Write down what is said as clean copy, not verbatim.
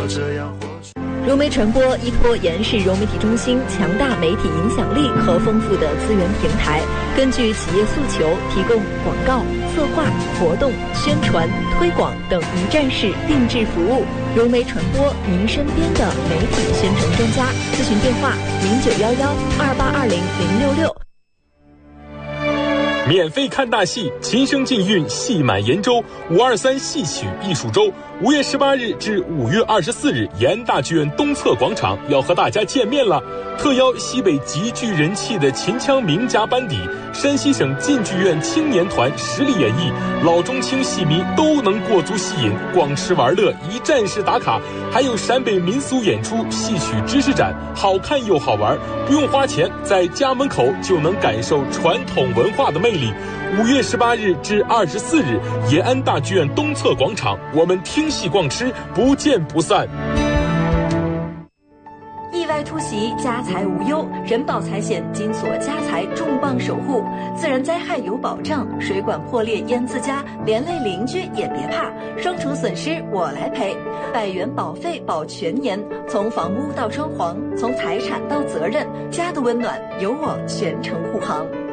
这样活出。 融媒传播依托延世融媒体中心强大媒体影响力和丰富的资源平台，根据企业诉求，提供广告、策划、活动、宣传、推广等一站式定制服务。融媒传播，您身边的媒体宣传专家。咨询电话：0911282066。 免费看大戏，琴声竞韵，戏满延州523戏曲艺术周，5月18日至5月24日，延安大剧院东侧广场要和大家见面了。特邀西北极具人气的秦腔名家班底，山西省晋剧院青年团实力演绎，老中青戏迷都能过足戏瘾，逛吃玩乐，一站式打卡。还有陕北民俗演出、戏曲知识展，好看又好玩，不用花钱，在家门口就能感受传统文化的魅力。5月18日至24日，延安大剧院东侧广场，我们听戏逛吃，不见不散。 意外突袭，家财无忧，人保财险金锁家财重磅守护，自然灾害有保障，水管破裂淹自家，连累邻居也别怕，双重损失我来赔，100元保费保全年，从房屋到装潢，从财产到责任，家的温暖由我全程护航。